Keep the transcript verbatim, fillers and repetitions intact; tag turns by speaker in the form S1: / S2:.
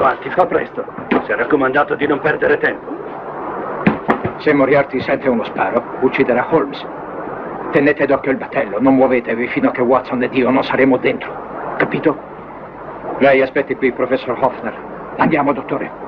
S1: avanti, fa presto. Si è raccomandato di non perdere tempo.
S2: Se Moriarty sente uno sparo, ucciderà Holmes. Tenete d'occhio il battello, non muovetevi fino a che Watson ed io non saremo dentro. Capito? Lei aspetti qui, professor Hoffner. Andiamo, dottore.